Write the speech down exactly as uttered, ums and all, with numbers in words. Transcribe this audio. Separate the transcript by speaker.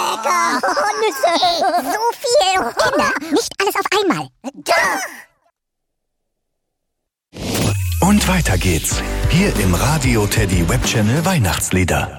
Speaker 1: lecker.
Speaker 2: Oh, Nüsse.
Speaker 1: So viel.
Speaker 2: Kinder, nicht alles auf einmal.
Speaker 3: Und weiter geht's. Hier im Radio Teddy Webchannel Weihnachtslieder.